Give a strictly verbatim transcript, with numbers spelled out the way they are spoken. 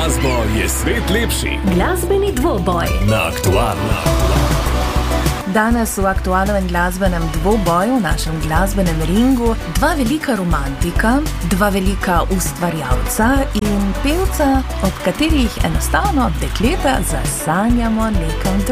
glasbo je svet lepši. Glasbeni dvoboj Na Aktualno. Danes v aktualnem glasbenem dvoboju, v našem glasbenem ringu, dva velika romantika, dva velika ustvarjalca in pevca, ob katerih enostavno dekleta zasanjamo nekam drugam.